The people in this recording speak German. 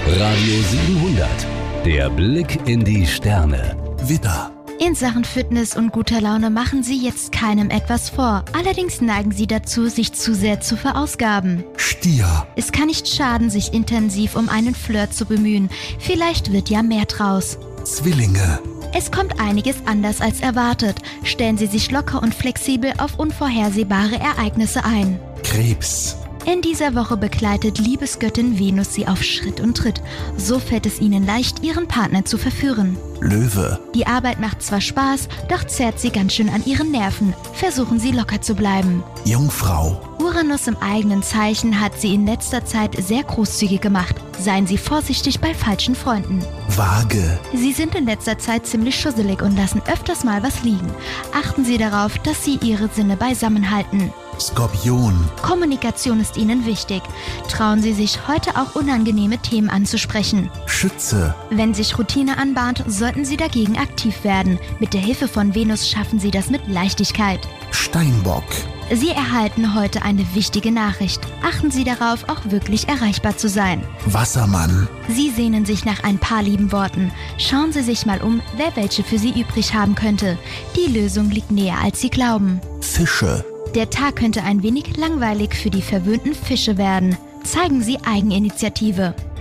Radio 700. Der Blick in die Sterne. Widder. In Sachen Fitness und guter Laune machen Sie jetzt keinem etwas vor. Allerdings neigen Sie dazu, sich zu sehr zu verausgaben. Stier. Es kann nicht schaden, sich intensiv um einen Flirt zu bemühen. Vielleicht wird ja mehr draus. Zwillinge. Es kommt einiges anders als erwartet. Stellen Sie sich locker und flexibel auf unvorhersehbare Ereignisse ein. Krebs. In dieser Woche begleitet Liebesgöttin Venus Sie auf Schritt und Tritt. So fällt es Ihnen leicht, Ihren Partner zu verführen. Löwe. Die Arbeit macht zwar Spaß, doch zerrt Sie ganz schön an Ihren Nerven. Versuchen Sie locker zu bleiben. Jungfrau. Uranus im eigenen Zeichen hat Sie in letzter Zeit sehr großzügig gemacht. Seien Sie vorsichtig bei falschen Freunden. Waage. Sie sind in letzter Zeit ziemlich schusselig und lassen öfters mal was liegen. Achten Sie darauf, dass Sie Ihre Sinne beisammen halten. Skorpion. Kommunikation ist Ihnen wichtig. Trauen Sie sich, heute auch unangenehme Themen anzusprechen. Schütze. Wenn sich Routine anbahnt, sollten Sie dagegen aktiv werden. Mit der Hilfe von Venus schaffen Sie das mit Leichtigkeit. Steinbock. Sie erhalten heute eine wichtige Nachricht. Achten Sie darauf, auch wirklich erreichbar zu sein. Wassermann. Sie sehnen sich nach ein paar lieben Worten. Schauen Sie sich mal um, wer welche für Sie übrig haben könnte. Die Lösung liegt näher, als Sie glauben. Fische. Der Tag könnte ein wenig langweilig für die verwöhnten Fische werden. Zeigen Sie Eigeninitiative.